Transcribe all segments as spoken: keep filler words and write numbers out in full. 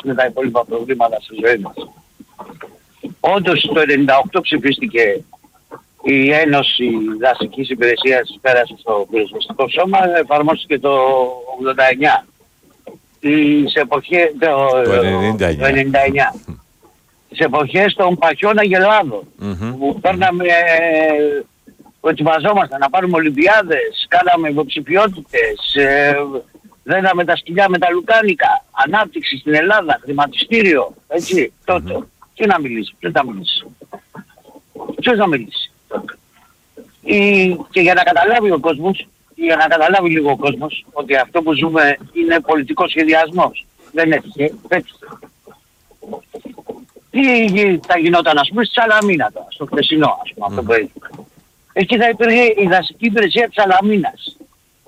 υπάρχουν τα υπόλοιπα προβλήματα στη ζωή μας. Όντως το ενενήντα οκτώ ψηφίστηκε η Ένωση Δασικής Υπηρεσίας, πέρασε στο πυροσβεστικό σώμα, εφαρμόστηκε το ογδόντα εννιά. Τις εποχές, το, το ενενήντα εννιά. Το ενενήντα εννιά. Τις εποχές των Παχιών Αγελάδων, mm-hmm. που παίρναμε, ετοιμαζόμασταν να πάρουμε Ολυμπιάδες, κάναμε υποψηφιότητες, ε, δέναμε τα σκυλιά με τα λουκάνικα, ανάπτυξη στην Ελλάδα, χρηματιστήριο, έτσι, τότε. Mm-hmm. Τι να μιλήσει, ποιος θα μιλήσει. Ποιος θα μιλήσει. Η, και για να καταλάβει ο κόσμος, για να καταλάβει λίγο ο κόσμος, ότι αυτό που ζούμε είναι πολιτικός σχεδιασμός. Δεν έτυχε, έτυχε. Τι θα γινόταν, ας πούμε, στη Σαλαμίνα τώρα, στο χθεσινό, ας πούμε, mm. αυτό που έγινε. Εκεί θα υπήρχε η δασική υπηρεσία της Σαλαμίνας.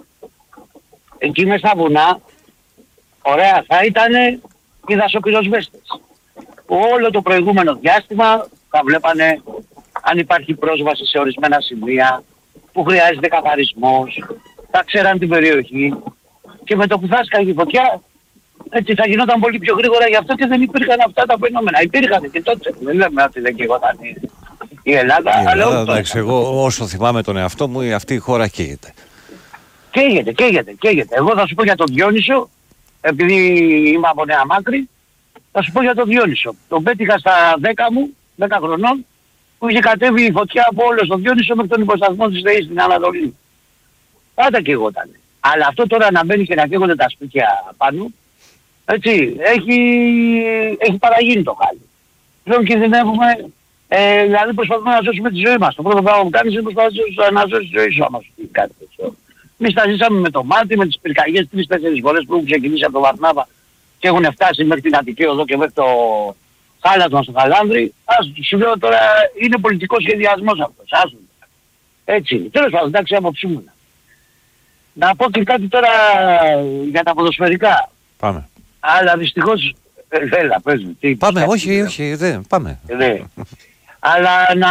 Εκεί μες στα βουνά, ωραία, θα ήταν οι δασοπυροσβέστες. Όλο το προηγούμενο διάστημα θα βλέπανε αν υπάρχει πρόσβαση σε ορισμένα σημεία που χρειάζεται καθαρισμός, θα ξέραν την περιοχή και με το που θα σκάγει η φωτιά έτσι θα γινόταν πολύ πιο γρήγορα, γι' αυτό και δεν υπήρχαν αυτά τα φαινόμενα. Υπήρχαν και τότε, δεν λέμε ότι δεν καίγονταν η Ελλάδα, η αλλά Ελλάδα, εντάξει, εγώ όσο θυμάμαι τον εαυτό μου, αυτή η χώρα καίγεται. Καίγεται, καίγεται, καίγεται. Εγώ θα σου πω για τον Διόνυσο, επειδή είμαι από Νέα Μάκρη, θα σου πω για τον Διόνυσο. Τον πέτυχα στα δέκα μου, δέκα χρονών, που είχε κατέβει η φωτιά από όλο τον Διόνυσο μέχρι τον υποσταθμό της ΔΕΗ στην Ανατολή. Πάντα καίγονταν. Αλλά αυτό τώρα να μπαίνει και να καίγονται τα σπίτια πάνω, έτσι, έχει, έχει παραγίνει το χάλι. Πλέον κινδυνεύουμε, ε, δηλαδή προσπαθούμε να σώσουμε τη ζωή μας. Το πρώτο πράγμα που κάνεις είναι προσπαθείς να σώσεις τη ζωή σου άμα σου πει κάτι τέτοιο. Εμείς τα ζήσαμε με το μάτι, με τις πυρκαγιές τρεις-τέσσερις φορές που έχουν ξεκινήσει από το Βαρνάβα και έχουν φτάσει μέχρι την Αττική Οδό και μέχρι το Χάλατον στο Χαλάνδρη. Ας σου λέω τώρα είναι πολιτικός σχεδιασμός αυτός. Άσουν. Έτσι. Τέλος πάντων, εντάξει, αποψούμενα. Να πω και κάτι τώρα για τα ποδοσφαιρικά. Πάμε. Αλλά δυστυχώς, έλα, πες μου. Τι, πάμε, όχι, όχι, όχι, δεν, πάμε. Ναι. Αλλά να...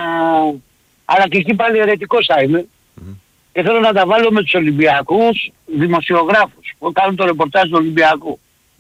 Αλλά και εκεί πάλι αιρετικός θα είμαι. Mm-hmm. Και θέλω να τα βάλω με τους Ολυμπιακούς δημοσιογράφους που κάνουν το ρεπορτάζ του Ολυμπιακού.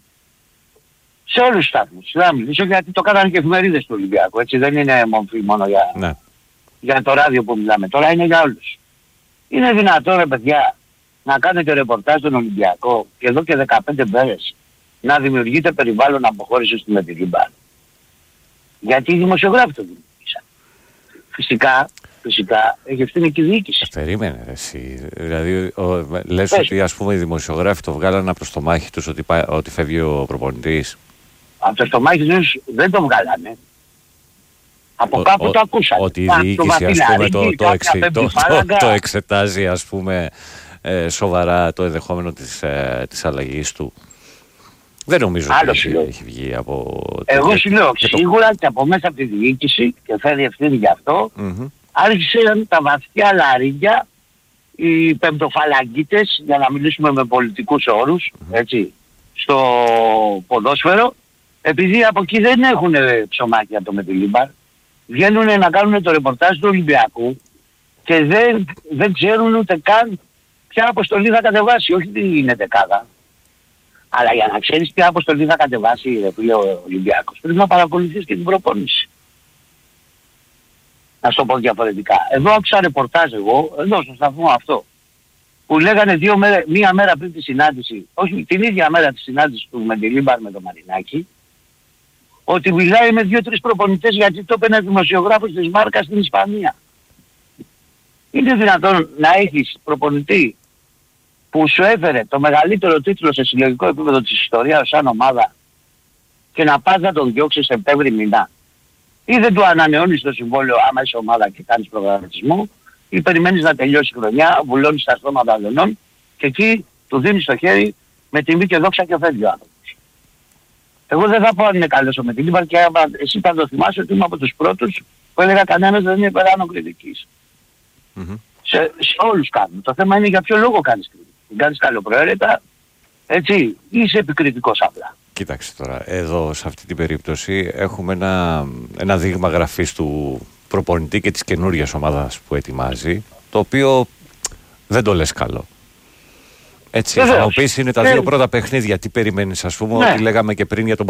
Σε όλους τους σταθμούς. Να μιλήσω γιατί το κάνανε και εφημερίδες του Ολυμπιακού. Έτσι δεν είναι μορφή μόνο για, ναι. για το ράδιο που μιλάμε. Τώρα είναι για όλους. Είναι δυνατόν ρε παιδιά να κάνετε ρεπορτάζ στον Ολυμπιακό και εδώ και δεκαπέντε μέρες να δημιουργείτε περιβάλλον αποχώρησης στη Μετιλίμπαρ. Γιατί οι δημοσιογράφοι το δημιουργήσαν. Φυσικά, φυσικά έχει ευθύνη και η διοίκηση. Περίμενε εσύ. Δηλαδή ο, λες Πες. ότι ας πούμε οι δημοσιογράφοι το βγάλανε από το στομάχι τους ότι, ότι φεύγει ο προπονητής. Από το στομάχι τους δεν το βγάλανε. Από ο, κάπου ο, το ακούσανε. Ότι η διοίκηση ας πούμε το, το, εξε, το, το, το, το εξετάζει ας πούμε ε, σοβαρά το ενδεχόμενο της, ε, της αλλαγής του. Δεν νομίζω ότι έχει, έχει βγει από... Εγώ σου λέω σίγουρα το... και από μέσα από τη διοίκηση και φέρει ευθύνη γι' αυτό mm-hmm. άρχισαν τα βαθιά λαρίγια οι πεμπτοφαλαγγίτες, για να μιλήσουμε με πολιτικούς όρους, mm-hmm. έτσι, στο ποδόσφαιρο, επειδή από εκεί δεν έχουν ψωμάκι από το Μετιλίμπαρ, βγαίνουν να κάνουν το ρεπορτάζ του Ολυμπιακού και δεν, δεν ξέρουν ούτε καν ποια αποστολή θα κατεβάσει, όχι τι είναι δεκάδα. Αλλά για να ξέρεις ποια αποστολή θα κατεβάσει ρε φίλε ο Ολυμπιακός, πρέπει να παρακολουθείς και την προπόνηση. Να σου το πω διαφορετικά. Εδώ άκουσα ρεπορτάζ εγώ, εδώ στο σταθμό αυτό, που λέγανε δύο μέρες, μία μέρα πριν τη συνάντηση, όχι την ίδια μέρα τη συνάντηση του Μεντιλίμπαρ με τον Μαρινάκη, ότι μιλάει με δύο-τρεις προπονητές γιατί το έπαιρνε δημοσιογράφος της Μάρκας στην Ισπανία. Είναι δυνατόν να έχεις προπονητή που σου έφερε το μεγαλύτερο τίτλο σε συλλογικό επίπεδο της ιστορίας σαν ομάδα και να πας να τον διώξεις Σεπτέμβρη μηνά? Ή δεν του ανανεώνεις το συμβόλαιο άμα είσαι ομάδα και κάνεις προγραμματισμό, ή περιμένεις να τελειώσει η χρονιά, βουλώνεις τα στόματα αλλωνών και εκεί του δίνεις το χέρι με τιμή και δόξα και φεύγει ο άνθρωπος. Εγώ δεν θα πω αν είναι καλός ο Μετιλίμπαρ και εσύ θα το θυμάσαι ότι είμαι από τους πρώτους που έλεγα κανένας δεν είναι υπεράνω κριτικής. Mm-hmm. Σε, σε όλους κάνουν. Το θέμα είναι για ποιο λόγο κάνεις κριτική. Την κάνεις καλοπροαίρετα, έτσι, ή είσαι επικριτικός απλά. Κοίταξε τώρα, εδώ σε αυτή την περίπτωση έχουμε ένα, ένα δείγμα γραφής του προπονητή και της καινούργιας ομάδας που ετοιμάζει, το οποίο δεν το λες καλό. Έτσι, θα μου πεις είναι τα δύο πρώτα παιχνίδια. Τι περιμένεις, ας πούμε, ναι. Ότι λέγαμε και πριν για τον